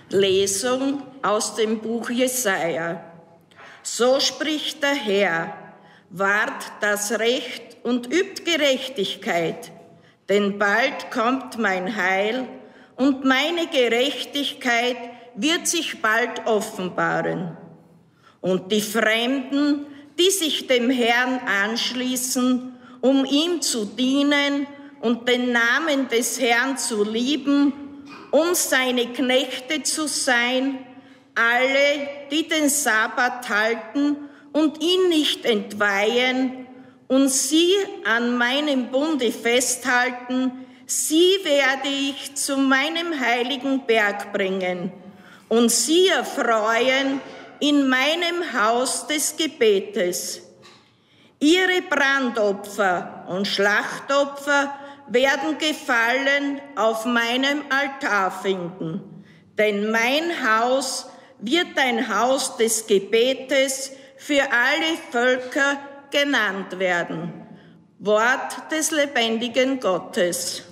Lesung aus dem Buch Jesaja. So spricht der Herr: Wahrt das Recht und übt Gerechtigkeit, denn bald kommt mein Heil und meine Gerechtigkeit wird sich bald offenbaren. Und die Fremden, die sich dem Herrn anschließen, um ihm zu dienen und den Namen des Herrn zu lieben, um seine Knechte zu sein, alle, die den Sabbat halten und ihn nicht entweihen und sie an meinem Bunde festhalten, sie werde ich zu meinem heiligen Berg bringen und sie erfreuen in meinem Haus des Gebetes. Ihre Brandopfer und Schlachtopfer werden Gefallen auf meinem Altar finden, denn mein Haus wird ein Haus des Gebetes für alle Völker genannt werden. Wort des lebendigen Gottes.